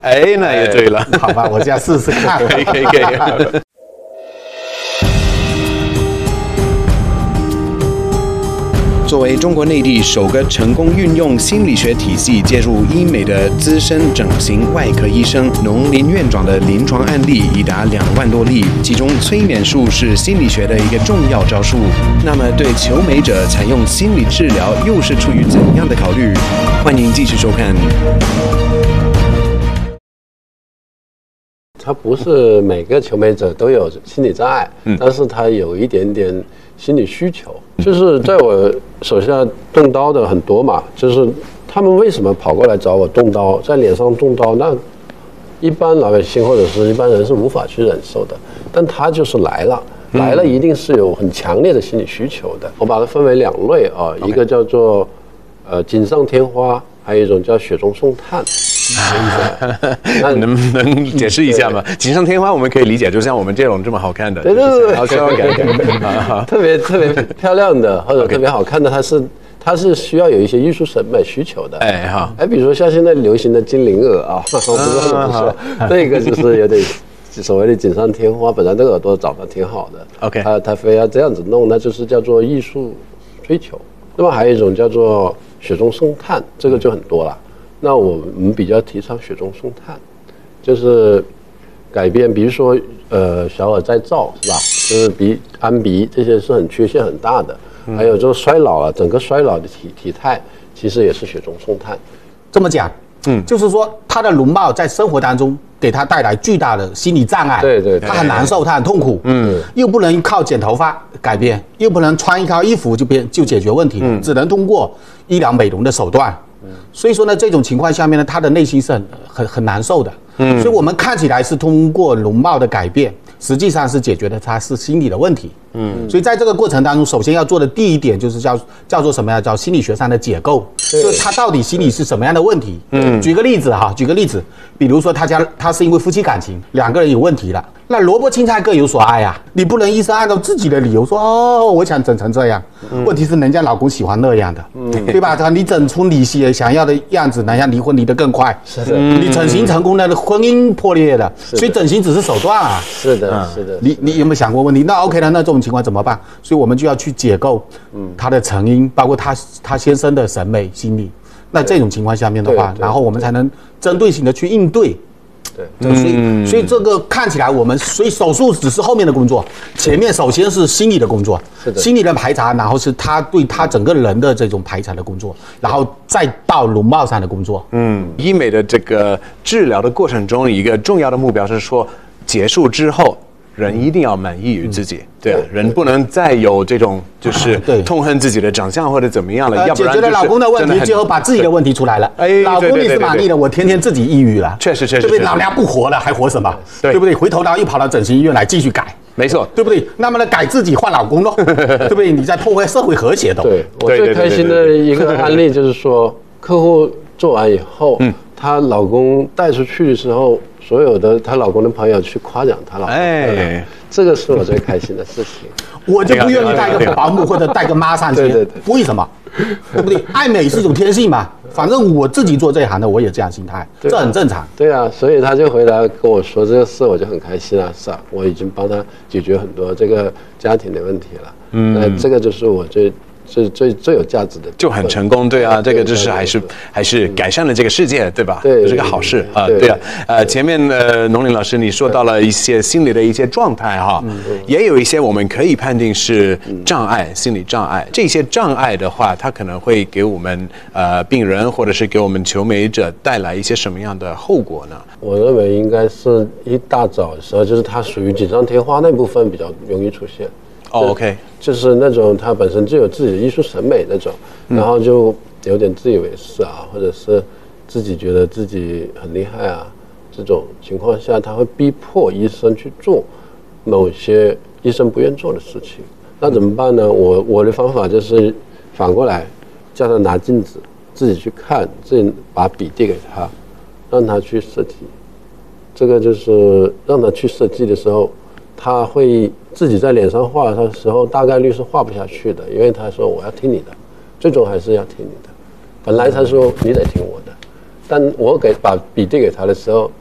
哎，那也对了。 好吧，我这样试试看。 可以。作为中国内地首个成功运用心理学体系介入医美的资深整形外科医生农林院长的临床案例已达2万多例，其中催眠术是心理学的一个重要招数。那么对求美者采用心理治疗又是出于怎样的考虑？欢迎继续收看。 他不是每个求美者都有心理障碍，但是他有一点点心理需求。就是在我手下动刀的很多嘛，就是他们为什么跑过来找我动刀，在脸上动刀，那一般老百姓或者是一般人是无法去忍受的，但他就是来了一定是有很强烈的心理需求的。我把它分为2类啊，一个叫做锦上添花，还有一种叫雪中送炭。 能不能解释一下吗？锦上添花我们可以理解，就像我们这种这么好看的， 对， 好稍微改， 特别漂亮的或者特别好看的，它是需要有一些艺术审美需求的。哎，好，比如说像现在流行的精灵耳啊，我不知道怎么说，这个就是有点所谓的锦上添花，本来这个耳朵长得挺好的 ，OK， 他非要这样子弄，那就是叫做艺术追求。那么还有一种叫做雪中送炭，这个就很多了。那我们比较提倡雪中送炭，就是改变，比如说小耳再造是吧？就是安鼻这些是很缺陷很大的，还有就是衰老啊，整个衰老的体态其实也是雪中送炭。 这么讲，就是说他的容貌在生活当中给他带来巨大的心理障碍， 对， 他很难受，他很痛苦，又不能靠剪头发改变，又不能穿一套衣服就解决问题，只能通过医疗美容的手段。所以说呢，这种情况下面呢，他的内心是很难受的。所以我们看起来是通过容貌的改变，实际上是解决的他是心理的问题。所以在这个过程当中，首先要做的第一点就是叫做什么呀？叫心理学上的解构，就是他到底心理是什么样的问题。举个例子，比如说他是因为夫妻感情2个人有问题了，那萝卜青菜各有所爱啊，你不能医生按照自己的理由说我想整成这样，问题是人家老公喜欢那样的，对吧？你整出你想要的样子，哪样离婚离得更快？ 是的， 你整形成功了，婚姻破裂了，所以整形只是手段啊。 是的。 你有没有想过问题？那 OK 了，那这种情况怎么办？所以我们就要去解构他的成因，包括他先生的审美心理。那这种情况下面的话，然后我们才能针对性的去应对。对，所以这个看起来所以手术只是后面的工作，前面首先是心理的工作，心理的排查，然后是他对他整个人的这种排查的工作，然后再到容貌上的工作。 医美的这个治疗的过程中，一个重要的目标是说，结束之后人一定要满意于自己，对啊，人不能再有这种就是痛恨自己的长相或者怎么样了，要不然解决了老公的问题，最后把自己的问题出来了。老公你是满意的，我天天自己抑郁了， 确实， 对不对？老娘不活了，还活什么？对不对？回头然后又跑到整形医院来继续改， 没错， 对不对？那么呢，改自己换老公咯，对不对？你在破坏社会和谐的。 对，我最开心的一个案例就是说，客户做完以后，她老公带出去的时候，所有的她老公的朋友去夸奖她老公，这个是我最开心的事情。 我就不愿意带个保姆或者带个妈上去， 对， 为什么？对不对？爱美是一种天性嘛，反正我自己做这一行的，我也这样心态，这很正常。 对啊，所以他就回来跟我说这个事，我就很开心啊，是啊，我已经帮他解决很多这个家庭的问题了。那这个就是我最有价值的， 就很成功，对啊，这个就是还是改善了这个世界，对吧？ 对， 这是个好事啊，对啊。前面农林老师你说到了一些心理的一些状态哈，也有一些我们可以判定是障碍，心理障碍。这些障碍的话，它可能会给我们病人或者是给我们求美者带来一些什么样的后果呢？ 我认为应该是一大早的时候，就是它属于锦上添花那部分比较容易出现。 OK， 就是那种他本身就有自己的艺术审美那种，然后就有点自以为是啊，或者是自己觉得自己很厉害啊，这种情况下，他会逼迫医生去做某些医生不愿做的事情。那怎么办呢？我的方法就是反过来，叫他拿镜子自己去看，自己把笔递给他，让他去设计。这个就是让他去设计的时候，他会自己在脸上画的时候，大概率是画不下去的，因为他说我要听你的，最终还是要听你的。本来他说你得听我的， 但我把笔递给他的时候，